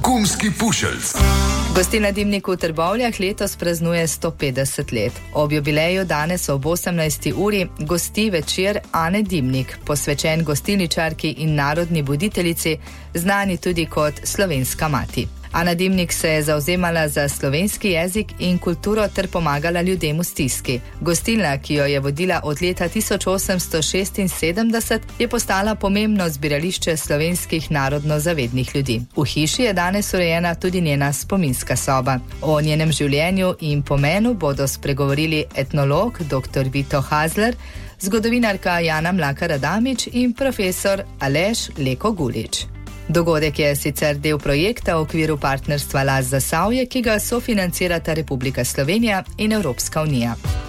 Gumski pušeljc. Gostilna Dimnik v Trbovljah letos praznuje 150 let. Ob jubileju danes ob 18. uri gosti večer Ane Dimnik, posvečen gostilničarki in narodni buditeljici, znani tudi kot slovenska mati. Ana Dimnik se je zavzemala za slovenski jezik in kulturo ter pomagala ljudem v stiski. Gostilna, ki jo je vodila od leta 1876, je postala pomembno zbirališče slovenskih narodno zavednih ljudi. V hiši je danes urejena tudi njena spominska soba. O njenem življenju in pomenu bodo spregovorili etnolog dr. Vito Hazler, zgodovinarka Jana Mlakar Adamič in profesor Aleš Leko Gulič. Dogodek je sicer del projekta v okviru partnerstva Las Zasavje, ki ga sofinancirata Republika Slovenija in Evropska unija.